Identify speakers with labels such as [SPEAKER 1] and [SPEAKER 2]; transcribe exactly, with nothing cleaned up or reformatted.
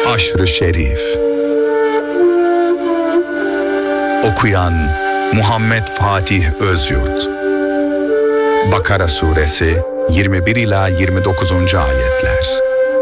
[SPEAKER 1] Aşr-ı Şerif. Okuyan Muhammed Fatih Özyurt. Bakara Suresi yirmi bir ila yirmi dokuzuncu ayetler.